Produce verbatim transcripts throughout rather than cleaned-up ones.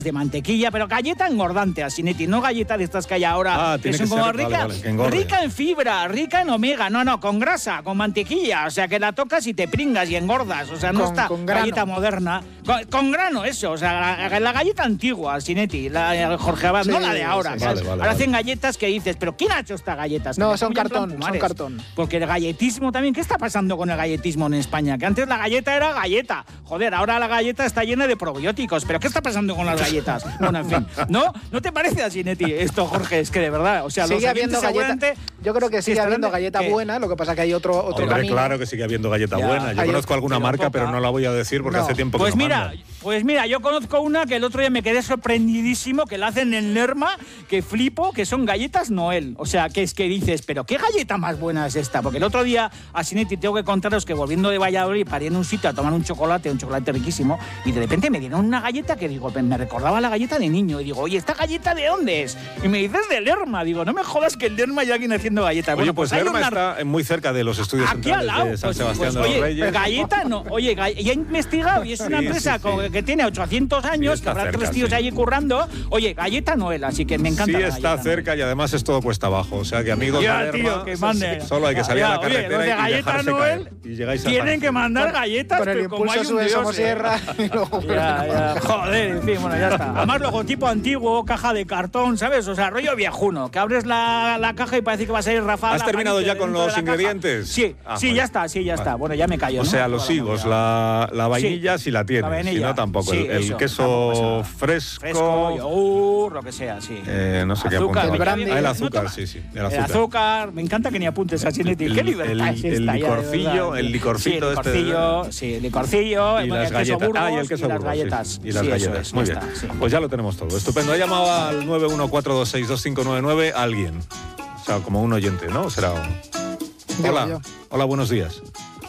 de mantequilla, pero galleta engordante, Asinetti, no galleta de estas que hay ahora, ah, que son que como ser, rica, vale, vale, rica en fibra, rica en omega, no, no, con grasa, con mantequilla, o sea, que la tocas y te pringas y engordas, o sea, no con, está con galleta moderna, con, con grano, eso, o sea, la, la galleta antigua, Asinetti, la Jorge Abad, sí, no la de ahora, sí, vale, vale, ahora vale. hacen galletas que dices, pero ¿quién ha hecho estas galletas? No, son cartón, son cartón. Porque el galletismo también, ¿qué está pasando con el galletismo en España? Que antes la galleta era galleta, joder, ahora la galleta está llena de probióticos, pero ¿qué está pasando con las galletas? Bueno, en fin, ¿no? ¿No te parece, Asinetti, esto, Jorge? Es que de verdad, o sea, sigue los habiendo galleta. Yo creo que sigue habiendo galleta ¿qué? buena, lo que pasa que hay otro, otro Hombre, camino. claro que sigue habiendo galleta ya, buena. Yo conozco alguna marca, toca. pero no la voy a decir porque no. hace tiempo que pues no mira, manda. Pues mira, yo conozco una que el otro día me quedé sorprendidísimo, que la hacen en Lerma, que flipo, que son galletas Noel. O sea, que es que dices, pero ¿qué galleta más buena es esta? Porque el otro día, Asinetti, tengo que contaros que volviendo de Valladolid paré en un sitio a tomar un chocolate, un chocolate riquísimo, y de repente me dieron una galleta que digo, me recordaba la galleta de niño. Y digo, oye, ¿esta galleta de dónde es? Y me dices de Lerma. Digo, no me jodas que en Lerma ya viene haciendo galletas. Oye, bueno, pues, pues Lerma una... está muy cerca de los estudios aquí centrales al lado, de San pues, Sebastián pues, de los oye, Reyes. Galleta no, oye, ya he investigado y es una sí, empresa sí, sí. que tiene ochocientos años, sí, que habrá cerca, tres tíos sí. allí currando. Oye, Galleta Noel, así que me encanta. Sí, la está galleta cerca Noel. y además es todo cuesta abajo. O sea que amigos ya, de Lerma, tío, que mande. solo hay que salir ya, a la carretera oye, los de y Galleta dejarse Noel caer. Y llegáis a tienen San que mandar galletas, con el pero como hay impulso un sube dios, Somosierra eh. y luego ya, ya. Joder, en fin, bueno, ya está. Además, logotipo antiguo, caja de cartón, ¿sabes? O sea, rollo viejuno, que abres la, la caja y parece que va a ser Rafael. ¿Has terminado ya con los ingredientes? Sí, ah, sí, vale. ya está, sí, ya vale. está. Bueno, ya me callo, O ¿no? sea, los higos, la, la vainilla sí, si la tienes, la vainilla, si no tampoco. Sí, el, el queso fresco, fresco, yogur, lo que sea, sí. Eh, no sé azúcar, qué apuntar. el ah, el azúcar, no sí, sí. El azúcar. El azúcar, me encanta que ni apuntes así, Neti. Qué libertad el, es el, esta, el licorcillo, ya, el licorcito sí, el licorcillo, este. Sí, el licorcillo, y el las queso galletas. Burgos, ah, y el queso y las Burgos, galletas. Sí, y las sí, galletas. Es, Muy bien. está, sí. Pues ya lo tenemos todo. Estupendo. Ha llamado al nueve uno cuatro dos seis dos cinco nueve nueve a alguien. O sea, como un oyente, ¿no? Será un... Hola. Hola, buenos días.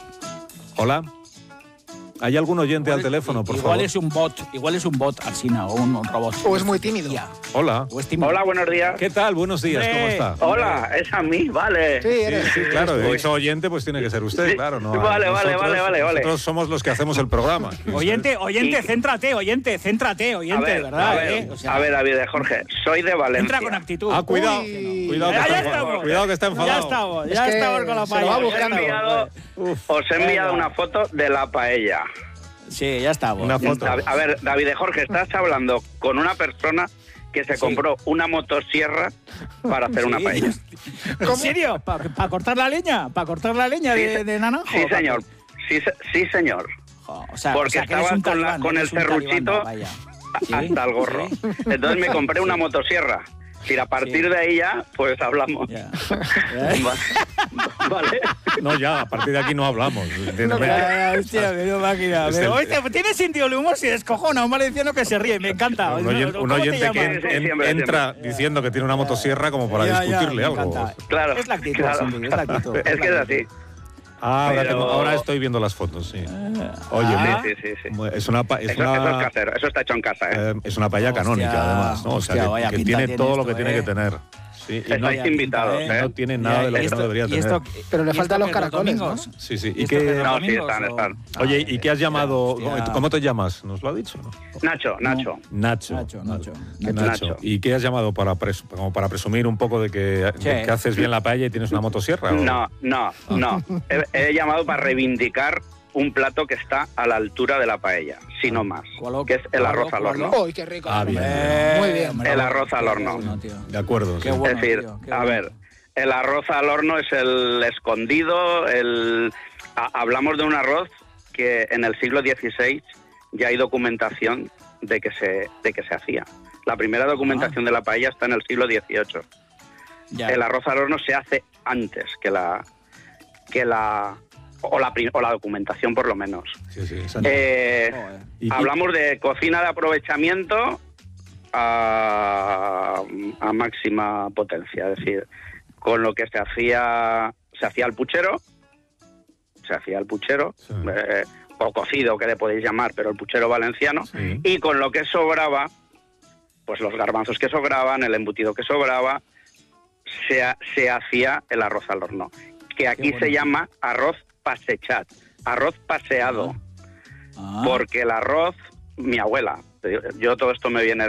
Hola. ¿Hay algún oyente igual, al teléfono, por igual favor? Igual es un bot, igual es un bot, Alsina, o un, un robot. O es muy tímido. Hola. O es tímido. Hola, buenos días. ¿Qué tal? Buenos días, ¿cómo está? Hola, es a mí, vale. Sí, eres. Sí, sí, claro, he dicho oyente, pues tiene que ser usted, sí, claro. ¿no? Vale, vale, vale, vale, vale. Nosotros somos los que hacemos el programa. Oyente, oyente, y... céntrate, oyente, céntrate, oyente, ver, de verdad. A ver, ¿eh? O sea, a ver, David de Jorge, soy de Valencia. Entra con actitud. Ah, cuidado, Uy, cuidado, que ya, está, ya enfadado, estamos. cuidado que está enfadado. Ya estamos, ya es que estamos con la se lo va paella. Os he enviado, os he enviado una foto de la paella. Sí, ya estamos. Una foto. A ver, David de Jorge, estás hablando con una persona que se sí. compró una motosierra para hacer sí. una paella. ¿En serio? ¿Para pa cortar la leña? ¿Para cortar la leña sí, de, de naranjo? Sí, señor. Sí, sí señor. Oh, o sea, Porque o sea, estaba con, talibán, la, con el serruchito ¿Sí? hasta el gorro. ¿Sí? Entonces me compré una motosierra. Si a partir sí. de ahí ya, pues hablamos. Yeah. Vale. No, ya, a partir de aquí no hablamos. No, ya, ya, hostia, me dio máquina. Es Pero, el- oye, tiene sentido el humor si descojona, un valenciano que se ríe, me encanta. Un, oyen- un ¿Cómo te oyente que llamas? en- Sí, sí, en- siempre, entra siempre. diciendo que tiene una motosierra como para Ya, ya, discutirle me algo. encanta. Claro. Es la actitud, claro. Cindy, es la actitud. Es que es así. Ah, ahora, Pero- tengo- ahora estoy viendo las fotos, sí. Oye, Ah. me- Sí, sí, sí. sí. es una, pa- es Eso, una, eso es casero, eso está hecho en casa, ¿eh? eh, es una paella Hostia, canónica, además, ¿no? O sea, hostia, que- vaya que, pinta tiene tiene todo lo esto, que tiene ¿eh? que tener. Sí, y no, Estáis Vaya invitados, pinta, ¿eh? no tiene nada de lo Y que esto- no debería y tener. esto- Pero le ¿y faltan esto los qué, caracoles, domingos? ¿no? Sí, sí. ¿Y ¿Y esto qué, qué, los No, sí, domingos, están, o- están. oye, Ah, ¿y qué has llamado? hostia. ¿Cómo te llamas? ¿Nos lo ha dicho? ¿no? Nacho, Nacho. Nacho. Nacho, Nacho. ¿Qué Nacho. Nacho? ¿Y qué has llamado para, pres- como para presumir un poco de que, de Sí. que haces bien la paella y tienes una motosierra? ¿o? No, no, no. He, he llamado para reivindicar un plato que está a la altura de la paella, si no más, ¿Cuál- que es el cuál- arroz al cuál- horno. ¡Uy, qué rico! Ah, bien. Eh, Muy bien. hombre, El bueno, arroz al qué horno. bueno, tío. De acuerdo, sí. Qué bueno, Es decir, tío, qué a bueno. ver, el arroz al horno es el escondido, el... a- hablamos de un arroz que en el siglo dieciséis ya hay documentación de que se, de que se hacía. La primera documentación Ah. de la paella está en el siglo dieciocho. Ya. El arroz al horno se hace antes que la... que la o la, pri- o la documentación por lo menos. Sí, sí, esa- Eh, Joder. ¿Y qué- hablamos de cocina de aprovechamiento a, a máxima potencia, es decir, con lo que se hacía se hacía el puchero, se hacía el puchero, Sí. eh, o cocido que le podéis llamar, pero el puchero valenciano, Sí. y con lo que sobraba, pues los garbanzos que sobraban, el embutido que sobraba, se, ha- se hacía el arroz al horno, que aquí bueno. se llama arroz pasechat, arroz paseado, Ah. porque el arroz, mi abuela, yo todo esto me viene